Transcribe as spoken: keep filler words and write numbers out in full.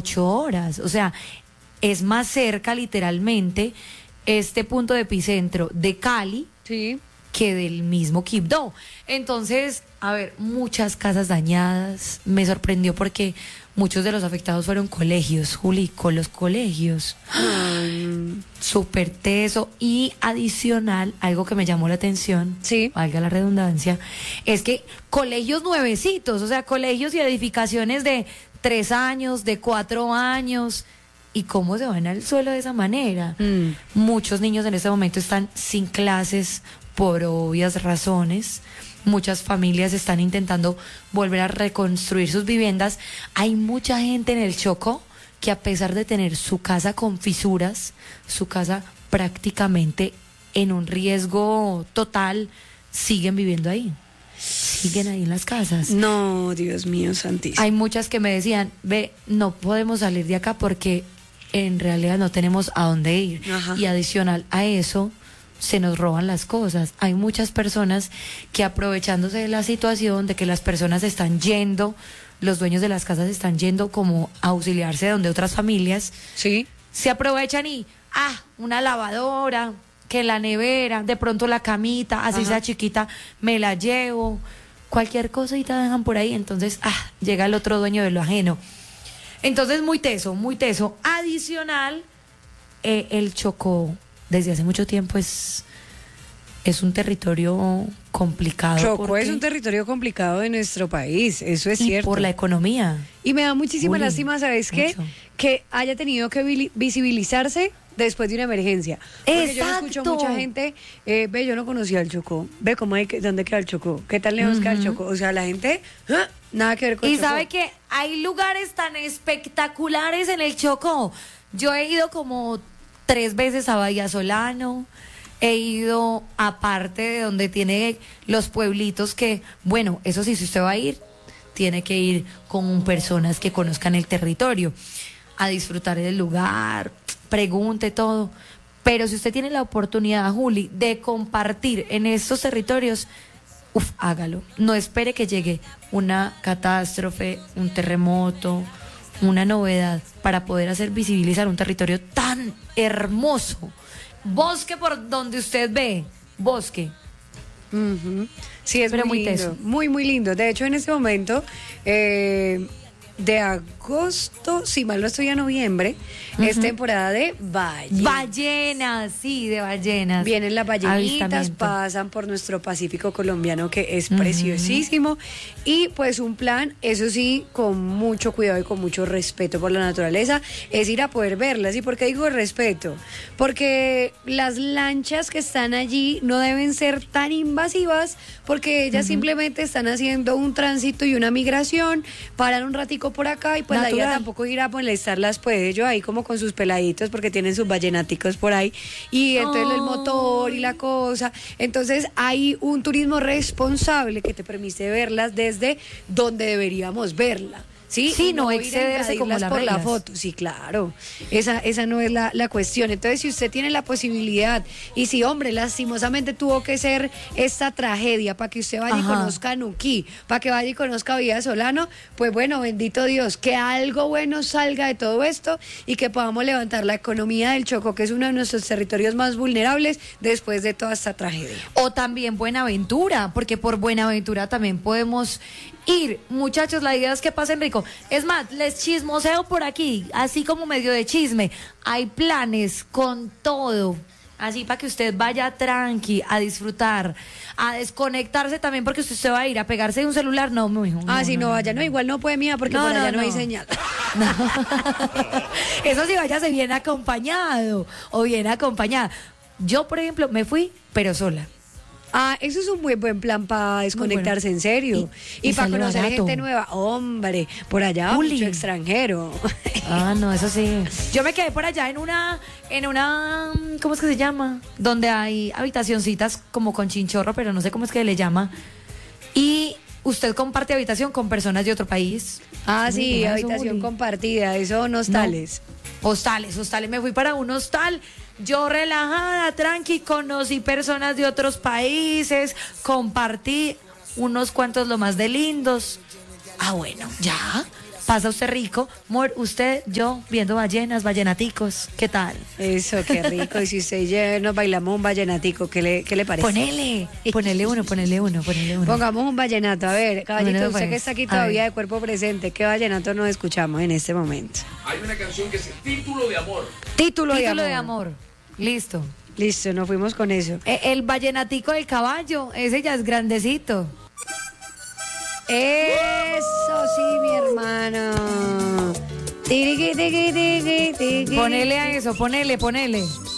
ocho horas. O sea, es más cerca literalmente este punto de epicentro de Cali Sí. que del mismo Quibdó. Entonces, a ver, muchas casas dañadas. Me sorprendió porque muchos de los afectados fueron colegios, Juli, con los colegios. Ay, Súper teso. Y adicional, algo que me llamó la atención, Sí. valga la redundancia, es que colegios nuevecitos, o sea, colegios y edificaciones de tres años, de cuatro años. ¿Y cómo se van al suelo de esa manera? Mm. Muchos niños en este momento están sin clases por obvias razones. Muchas familias están intentando volver a reconstruir sus viviendas. Hay mucha gente en el Chocó que, a pesar de tener su casa con fisuras, su casa prácticamente en un riesgo total, siguen viviendo ahí. Siguen ahí en las casas. No, Dios mío, santísimo. Hay muchas que me decían, ve, no podemos salir de acá porque en realidad no tenemos a dónde ir. Ajá. Y adicional a eso, se nos roban las cosas. Hay muchas personas que, aprovechándose de la situación, de que las personas están yendo, los dueños de las casas están yendo como a auxiliarse de donde otras familias, Sí. se aprovechan y, ah, una lavadora, que la nevera, de pronto la camita, así Ajá. sea chiquita, me la llevo, cualquier cosita dejan por ahí, entonces, ah, llega el otro dueño de lo ajeno. Entonces, muy teso, muy teso. Adicional, eh, el Chocó, desde hace mucho tiempo, es, es un territorio complicado. Chocó porque- es un territorio complicado de nuestro país, eso es y cierto. por la economía. Y me da muchísima Uy, lástima, ¿sabes qué? mucho. Que haya tenido que vili- visibilizarse después de una emergencia. Porque yo no escucho Exacto. mucha gente, eh, ve, yo no conocía el Chocó. Ve cómo hay que, dónde queda el Chocó, qué tan lejos queda el Chocó. O sea, la gente, ¡ah! Nada que ver con Y Chocó. sabe que hay lugares tan espectaculares en el Chocó. Yo he ido como tres veces a Bahía Solano. He ido aparte de donde tiene los pueblitos que, bueno, eso sí, si usted va a ir, tiene que ir con personas que conozcan el territorio, a disfrutar del lugar, pregunte todo. Pero si usted tiene la oportunidad, Juli, de compartir en estos territorios, uf, hágalo. No espere que llegue una catástrofe, un terremoto, una novedad para poder hacer visibilizar un territorio tan hermoso. Bosque por donde usted ve, bosque. Ujú. Sí, es Pero muy muy lindo, teso. muy, muy lindo. De hecho, en este momento, eh, de agosto, si mal no estoy, a noviembre, es temporada de ballenas. Ballenas, sí, de ballenas. Vienen las ballenitas, Avistamiento. pasan por nuestro Pacífico colombiano, que es preciosísimo. Y pues un plan, eso sí, con mucho cuidado y con mucho respeto por la naturaleza, es ir a poder verlas. ¿Y por qué digo respeto? Porque las lanchas que están allí no deben ser tan invasivas, porque ellas simplemente están haciendo un tránsito y una migración, paran un ratico por acá y pues la idea Natural. tampoco ir a molestarlas, pues ellos ahí como con sus peladitos, porque tienen sus vallenáticos por ahí, y entonces el motor y la cosa. Entonces hay un turismo responsable que te permite verlas desde donde deberíamos verla. Sí, Sí, Y no ir a excederse como invadirlas las por la reglas. foto. Sí, claro. Esa, esa no es la, la cuestión. Entonces, si usted tiene la posibilidad, y si, hombre, lastimosamente tuvo que ser esta tragedia para que usted vaya y Ajá. conozca Nuquí, para que vaya y conozca Bahía Solano, pues bueno, bendito Dios, que algo bueno salga de todo esto y que podamos levantar la economía del Chocó, que es uno de nuestros territorios más vulnerables después de toda esta tragedia. O también Buenaventura, porque por Buenaventura también podemos ir. Muchachos, la idea es que pasen rico. Es más, les chismoseo por aquí, así como medio de chisme. Hay planes con todo. Así para que usted vaya tranqui, a disfrutar, a desconectarse también, porque usted se va a ir a pegarse de un celular. No, mi hijo. Ah, si no vaya, no, igual no puede, mía, porque No, por allá no, no, hay no. señal. Eso sí, váyase bien acompañado o bien acompañada. Yo, por ejemplo, me fui, pero sola. Ah, eso es un muy buen plan para desconectarse, bueno. en serio. Y- Y, y para sale conocer barato. gente nueva. Hombre, por allá va Juli. mucho extranjero. Ah, no, eso sí. Yo me quedé por allá en una, en una, ¿cómo es que se llama? Donde hay habitacioncitas como con chinchorro, pero no sé cómo es que le llama. Y usted comparte habitación con personas de otro país. Ah, sí, Eso, habitación Juli. compartida, eso son hostales. Hostales, hostales. Me fui para un hostal. Yo relajada, tranqui, conocí personas de otros países, compartí unos cuantos lo más de lindos. Ah, bueno, ya. pasa usted rico, amor, usted, yo, viendo ballenas, vallenaticos, ¿qué tal? Eso, qué rico. Y si usted y yo nos bailamos un vallenatico, ¿qué le, qué le parece? Ponele, ponele uno, ponele uno, ponele uno. Pongamos un vallenato. A ver, caballito, Bueno, usted pues, que está aquí a todavía ver. de cuerpo presente, ¿qué vallenato nos escuchamos en este momento? Hay una canción que es Título de Amor. Título, Título de de amor. amor. Listo. Listo, nos fuimos con eso. E- El vallenatico del caballo, ese ya es grandecito. Eso sí, mi hermano. Tiriqui, tiqui, tiqui, tiqui. Ponele a eso, ponele, ponele.